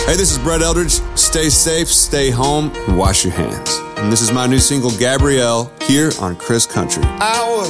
Hey, this is Brett Eldridge. Stay safe, stay home, and wash your hands. And this is my new single, Gabrielle, here on Chris Country. I was